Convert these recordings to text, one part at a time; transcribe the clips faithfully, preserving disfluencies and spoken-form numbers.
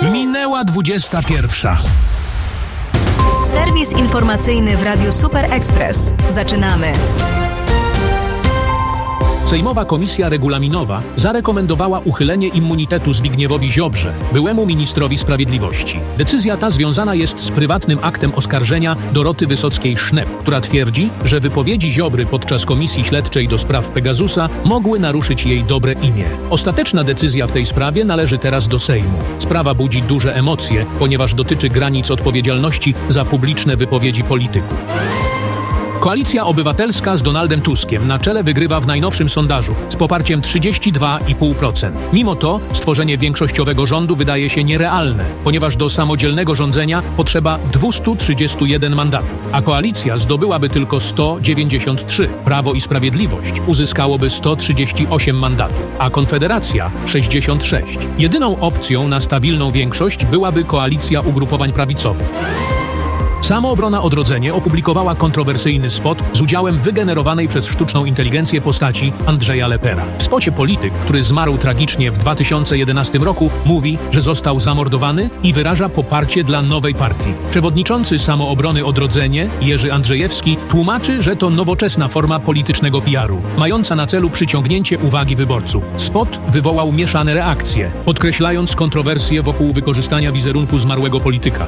Minęła dwudziesta pierwsza. Serwis informacyjny w Radiu Super Express. Zaczynamy. Sejmowa Komisja Regulaminowa zarekomendowała uchylenie immunitetu Zbigniewowi Ziobrze, byłemu ministrowi sprawiedliwości. Decyzja ta związana jest z prywatnym aktem oskarżenia Doroty Wysockiej-Sznep, która twierdzi, że wypowiedzi Ziobry podczas Komisji Śledczej do spraw Pegasusa mogły naruszyć jej dobre imię. Ostateczna decyzja w tej sprawie należy teraz do Sejmu. Sprawa budzi duże emocje, ponieważ dotyczy granic odpowiedzialności za publiczne wypowiedzi polityków. Koalicja Obywatelska z Donaldem Tuskiem na czele wygrywa w najnowszym sondażu z poparciem trzydzieści dwa i pół procent. Mimo to stworzenie większościowego rządu wydaje się nierealne, ponieważ do samodzielnego rządzenia potrzeba dwieście trzydzieści jeden mandatów, a koalicja zdobyłaby tylko sto dziewięćdziesiąt trzy. Prawo i Sprawiedliwość uzyskałoby sto trzydzieści osiem mandatów, a Konfederacja sześćdziesiąt sześć. Jedyną opcją na stabilną większość byłaby koalicja ugrupowań prawicowych. Samoobrona Odrodzenie opublikowała kontrowersyjny spot z udziałem wygenerowanej przez sztuczną inteligencję postaci Andrzeja Lepera. W spocie polityk, który zmarł tragicznie w dwa tysiące jedenastym roku, mówi, że został zamordowany i wyraża poparcie dla nowej partii. Przewodniczący Samoobrony Odrodzenie, Jerzy Andrzejewski, tłumaczy, że to nowoczesna forma politycznego P R u, mająca na celu przyciągnięcie uwagi wyborców. Spot wywołał mieszane reakcje, podkreślając kontrowersje wokół wykorzystania wizerunku zmarłego polityka.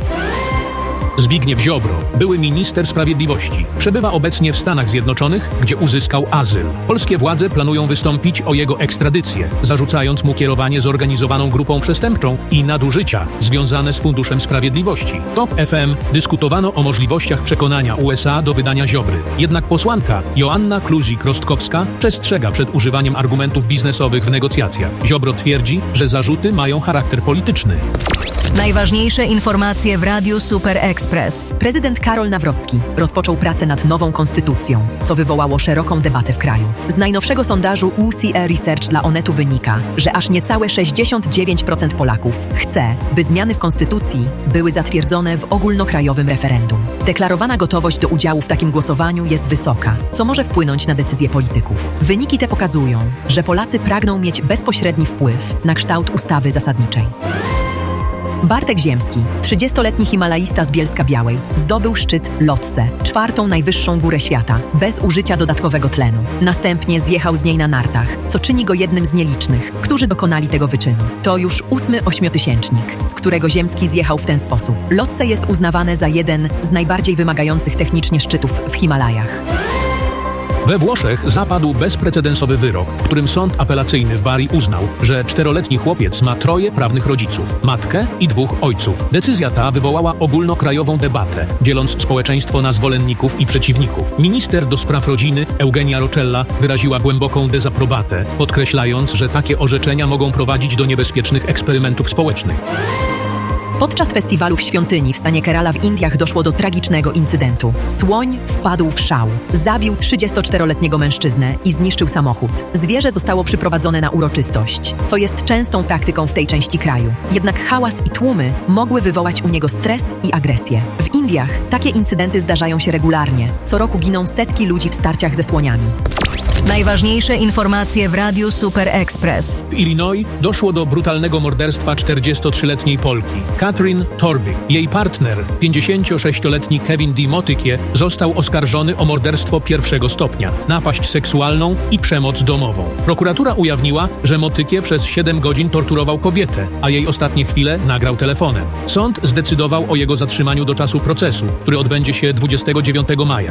Zbigniew Ziobro, były minister sprawiedliwości, przebywa obecnie w Stanach Zjednoczonych, gdzie uzyskał azyl. Polskie władze planują wystąpić o jego ekstradycję, zarzucając mu kierowanie zorganizowaną grupą przestępczą i nadużycia związane z Funduszem Sprawiedliwości. Top F M dyskutowano o możliwościach przekonania U S A do wydania Ziobry. Jednak posłanka Joanna Kluzik-Rostkowska przestrzega przed używaniem argumentów biznesowych w negocjacjach. Ziobro twierdzi, że zarzuty mają charakter polityczny. Najważniejsze informacje w Radiu Super Express. Prezydent Karol Nawrocki rozpoczął pracę nad nową konstytucją, co wywołało szeroką debatę w kraju. Z najnowszego sondażu U C E Research dla Onetu wynika, że aż niecałe sześćdziesiąt dziewięć procent Polaków chce, by zmiany w konstytucji były zatwierdzone w ogólnokrajowym referendum. Deklarowana gotowość do udziału w takim głosowaniu jest wysoka, co może wpłynąć na decyzje polityków. Wyniki te pokazują, że Polacy pragną mieć bezpośredni wpływ na kształt ustawy zasadniczej. Bartek Ziemski, trzydziestoletni himalaista z Bielska-Białej, zdobył szczyt Lhotse, czwartą najwyższą górę świata, bez użycia dodatkowego tlenu. Następnie zjechał z niej na nartach, co czyni go jednym z nielicznych, którzy dokonali tego wyczynu. To już ósmy ośmiotysięcznik, z którego Ziemski zjechał w ten sposób. Lhotse jest uznawane za jeden z najbardziej wymagających technicznie szczytów w Himalajach. We Włoszech zapadł bezprecedensowy wyrok, w którym sąd apelacyjny w Bari uznał, że czteroletni chłopiec ma troje prawnych rodziców, matkę i dwóch ojców. Decyzja ta wywołała ogólnokrajową debatę, dzieląc społeczeństwo na zwolenników i przeciwników. Minister do spraw rodziny Eugenia Roccella wyraziła głęboką dezaprobatę, podkreślając, że takie orzeczenia mogą prowadzić do niebezpiecznych eksperymentów społecznych. Podczas festiwalu w świątyni w stanie Kerala w Indiach doszło do tragicznego incydentu. Słoń wpadł w szał, zabił trzydziestoczteroletniego mężczyznę i zniszczył samochód. Zwierzę zostało przyprowadzone na uroczystość, co jest częstą praktyką w tej części kraju. Jednak hałas i tłumy mogły wywołać u niego stres i agresję. W Indiach takie incydenty zdarzają się regularnie. Co roku giną setki ludzi w starciach ze słoniami. Najważniejsze informacje w Radiu Super Express. W Illinois doszło do brutalnego morderstwa czterdziestotrzyletniej Polki, Katrin Torby. Jej partner, pięćdziesięciosześcioletni Kevin D. Motykie, został oskarżony o morderstwo pierwszego stopnia, napaść seksualną i przemoc domową. Prokuratura ujawniła, że Motykie przez siedem godzin torturował kobietę, a jej ostatnie chwile nagrał telefonem. Sąd zdecydował o jego zatrzymaniu do czasu procesu, który odbędzie się dwudziestego dziewiątego maja.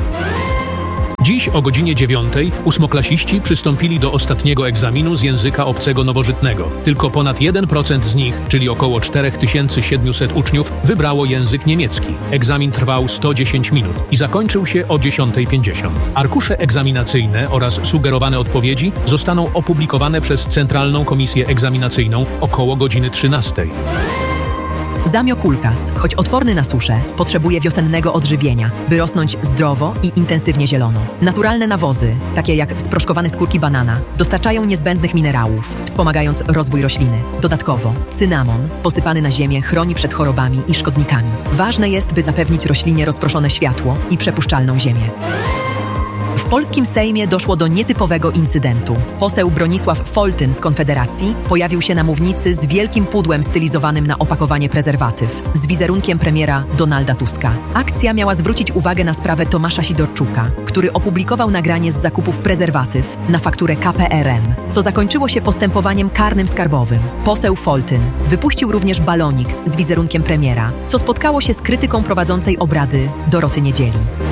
Dziś o godzinie dziewiątej ósmoklasiści przystąpili do ostatniego egzaminu z języka obcego nowożytnego. Tylko ponad jeden procent z nich, czyli około cztery tysiące siedemset uczniów, wybrało język niemiecki. Egzamin trwał sto dziesięć minut i zakończył się o dziesiąta pięćdziesiąt. Arkusze egzaminacyjne oraz sugerowane odpowiedzi zostaną opublikowane przez Centralną Komisję Egzaminacyjną około godziny trzynastej. Zamiokulkas, choć odporny na suszę, potrzebuje wiosennego odżywienia, by rosnąć zdrowo i intensywnie zielono. Naturalne nawozy, takie jak sproszkowane skórki banana, dostarczają niezbędnych minerałów, wspomagając rozwój rośliny. Dodatkowo, cynamon, posypany na ziemię, chroni przed chorobami i szkodnikami. Ważne jest, by zapewnić roślinie rozproszone światło i przepuszczalną ziemię. W polskim Sejmie doszło do nietypowego incydentu. Poseł Bronisław Foltyn z Konfederacji pojawił się na mównicy z wielkim pudłem stylizowanym na opakowanie prezerwatyw z wizerunkiem premiera Donalda Tuska. Akcja miała zwrócić uwagę na sprawę Tomasza Sidorczuka, który opublikował nagranie z zakupów prezerwatyw na fakturę K P R M, co zakończyło się postępowaniem karnym skarbowym. Poseł Foltyn wypuścił również balonik z wizerunkiem premiera, co spotkało się z krytyką prowadzącej obrady Doroty Niedzieli.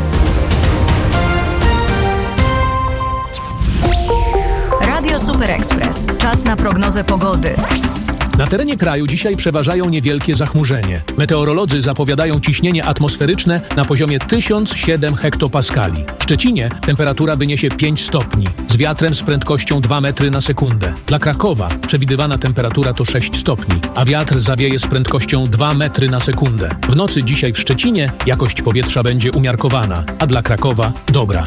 Radio Super Express. Czas na prognozę pogody. Na terenie kraju dzisiaj przeważają niewielkie zachmurzenie. Meteorolodzy zapowiadają ciśnienie atmosferyczne na poziomie tysiąc siedem hektopaskali. W Szczecinie temperatura wyniesie pięć stopni, z wiatrem z prędkością dwa metry na sekundę. Dla Krakowa przewidywana temperatura to sześć stopni, a wiatr zawieje z prędkością dwa metry na sekundę. W nocy dzisiaj w Szczecinie jakość powietrza będzie umiarkowana, a dla Krakowa dobra.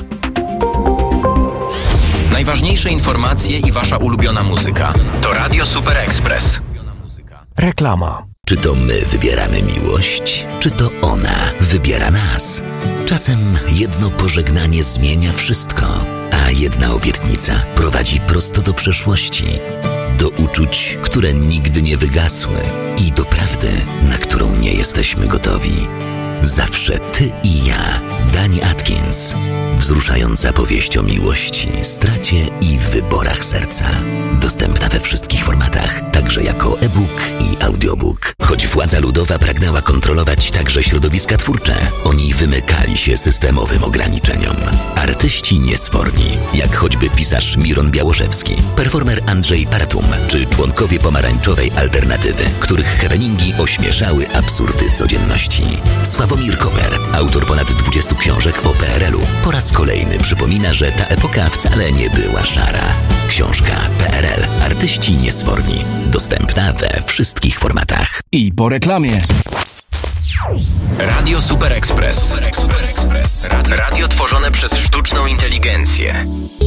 Najważniejsze informacje i wasza ulubiona muzyka to Radio Super Express. Reklama. Czy to my wybieramy miłość, czy to ona wybiera nas? Czasem jedno pożegnanie zmienia wszystko, a jedna obietnica prowadzi prosto do przeszłości, do uczuć, które nigdy nie wygasły i do prawdy, na którą nie jesteśmy gotowi. Zawsze ty i ja. Dani Atkins. Wzruszająca powieść o miłości, stracie i wyborach serca. Dostępna we wszystkich formatach, także jako e-book i audiobook. Choć władza ludowa pragnęła kontrolować także środowiska twórcze, oni wymykali się systemowym ograniczeniom. Artyści niesforni, jak choćby pisarz Miron Białoszewski, performer Andrzej Paratum, czy członkowie pomarańczowej alternatywy, których happeningi ośmieszały absurdy codzienności. Sławomir Koper, autor ponad dwudziestu książek o P R L u, po raz kolejny przypomina, że ta epoka wcale nie była szara. Książka P R L. Artyści niesforni. Dostępna we wszystkich formatach. I po reklamie. Radio Super Express. Radio tworzone przez sztuczną inteligencję.